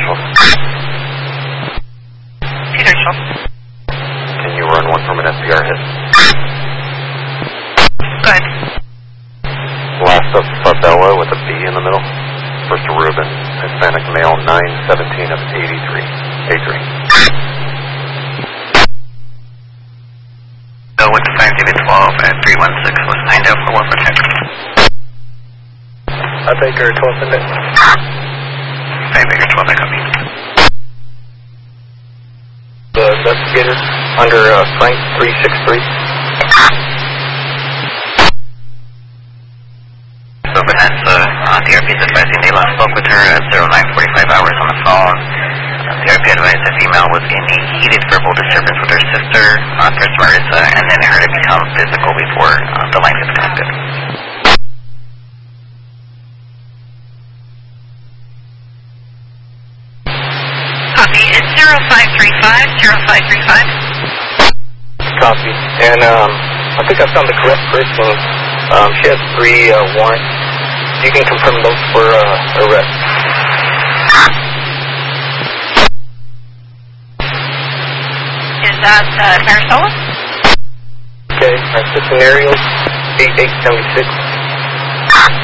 Marshall. Petershall. Can you run one from an SPR hit? Go ahead. Last of Bella with a B in the middle. First to Ruben, Hispanic male, 917 of 83. A3. Bill with 5 David 12 at 316 was signed out for war protection. I'll take her 12 minutes. 5 David 12, I copy. The investigator under Frank 363. So Vanessa, DRP is advising they last spoke with her at 0945 hours on the phone. DRP advised the female was in a heated verbal disturbance with her sister, Chris Marissa, and then heard it become physical before the line disconnected. Copy. It's 0535, 0535. Copy. And I think I found the correct person. She has 3 warrants. You can confirm those for arrest. Is that Marisola? Okay, our scenario 8876.